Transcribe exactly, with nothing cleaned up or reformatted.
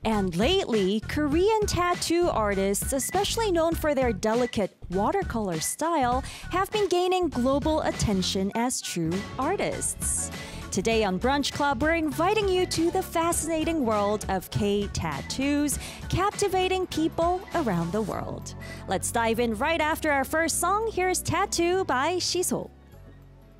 And lately, Korean tattoo artists, especially known for their delicate watercolor style, have been gaining global attention as true artists. Today on Brunch Club, we're inviting you to the fascinating world of K-tattoos, captivating people around the world. Let's dive in right after our first song. Here's Tattoo by Shiso.